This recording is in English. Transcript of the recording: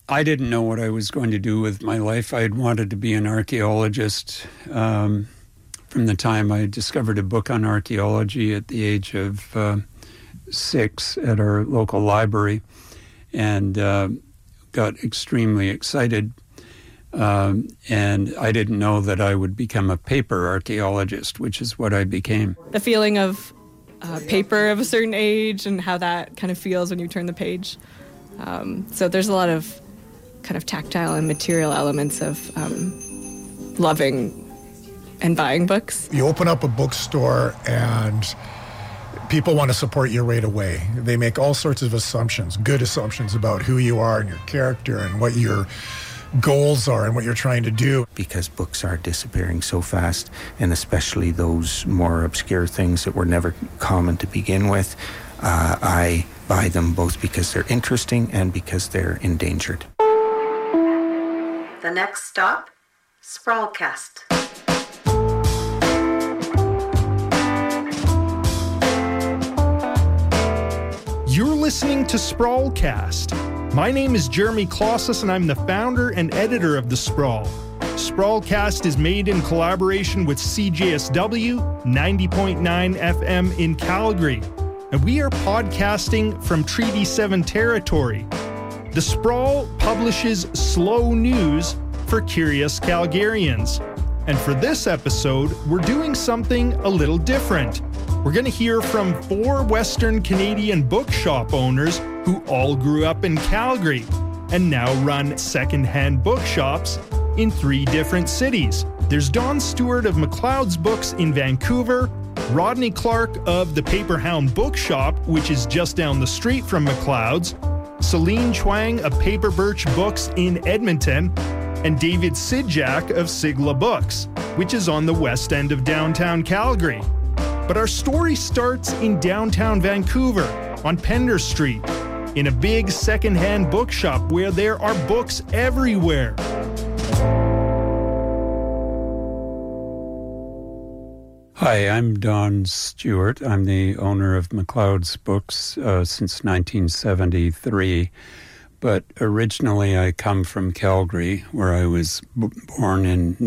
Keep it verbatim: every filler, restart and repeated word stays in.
I didn't know what I was going to do with my life. I had wanted to be an archaeologist um, from the time I discovered a book on archaeology at the age of uh, six at our local library, and uh, got extremely excited. Um, and I didn't know that I would become a paper archaeologist, which is what I became. The feeling of uh, paper of a certain age and how that kind of feels when you turn the page. Um, so there's a lot of kind of tactile and material elements of um, loving and buying books. You open up a bookstore and people want to support you right away. They make all sorts of assumptions, good assumptions about who you are and your character and what your goals are and what you're trying to do. Because books are disappearing so fast, and especially those more obscure things that were never common to begin with, uh, I buy them both because they're interesting and because they're endangered. The next stop, Sprawlcast. You're listening to Sprawlcast. My name is Jeremy Klosses, and I'm the founder and editor of The Sprawl. Sprawlcast is made in collaboration with C J S W ninety point nine F M in Calgary, and we are podcasting from Treaty seven territory. The Sprawl publishes slow news for curious Calgarians. And for this episode, we're doing something a little different. We're going to hear from four Western Canadian bookshop owners who all grew up in Calgary and now run secondhand bookshops in three different cities. There's Don Stewart of McLeod's Books in Vancouver, Rodney Clark of the Paperhound Bookshop, which is just down the street from McLeod's, Celine Chuang of Paper Birch Books in Edmonton, and David Sidjak of Sigla Books, which is on the west end of downtown Calgary. But our story starts in downtown Vancouver, on Pender Street, in a big secondhand bookshop where there are books everywhere. Hi, I'm Don Stewart. I'm the owner of McLeod's Books uh, since nineteen seventy-three. But originally I come from Calgary, where I was b- born in